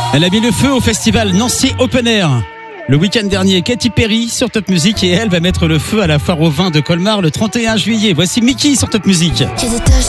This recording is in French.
Elle a mis le feu au festival Nancy Open Air. Le week-end dernier, Katy Perry sur Top Music et elle va mettre le feu à la foire au vin de Colmar le 31 juillet. Voici Mickey sur Top Music. J'ai des taches